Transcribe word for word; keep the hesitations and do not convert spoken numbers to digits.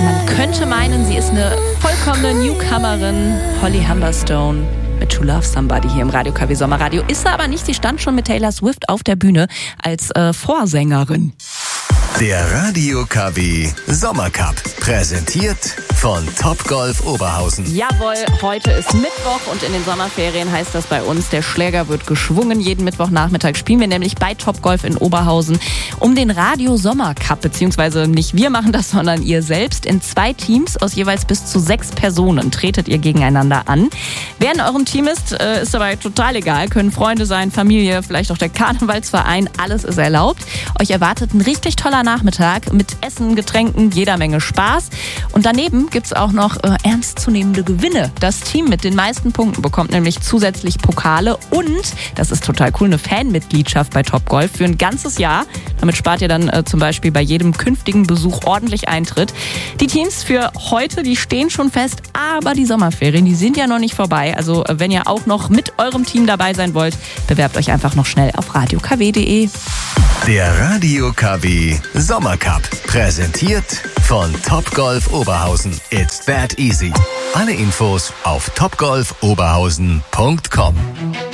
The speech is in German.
Man könnte meinen, sie ist eine vollkommene Newcomerin, Holly Humberstone mit To Love Somebody hier im Radio K W Sommerradio. Ist sie aber nicht, sie stand schon mit Taylor Swift auf der Bühne als äh, Vorsängerin. Der Radio K W Sommercup, präsentiert von Topgolf Oberhausen. Jawohl, heute ist Mittwoch und in den Sommerferien heißt das bei uns, der Schläger wird geschwungen. Jeden Mittwochnachmittag spielen wir nämlich bei Topgolf in Oberhausen um den Radio Sommercup, beziehungsweise nicht wir machen das, sondern ihr selbst. In zwei Teams aus jeweils bis zu sechs Personen tretet ihr gegeneinander an. Wer in eurem Team ist, ist dabei total egal. Können Freunde sein, Familie, vielleicht auch der Karnevalsverein, alles ist erlaubt. Euch erwartet ein richtig toller Nachmittag mit Essen, Getränken, jeder Menge Spaß. Und daneben gibt es auch noch äh, ernstzunehmende Gewinne. Das Team mit den meisten Punkten bekommt nämlich zusätzlich Pokale und, das ist total cool, eine Fanmitgliedschaft bei Topgolf für ein ganzes Jahr. Damit spart ihr dann äh, zum Beispiel bei jedem künftigen Besuch ordentlich Eintritt. Die Teams für heute, die stehen schon fest, aber die Sommerferien, die sind ja noch nicht vorbei. Also äh, wenn ihr auch noch mit eurem Team dabei sein wollt, bewerbt euch einfach noch schnell auf radio k w punkt d e. Der Radio K W Sommercup, präsentiert von Topgolf Oberhausen. It's that easy. Alle Infos auf topgolf oberhausen punkt com.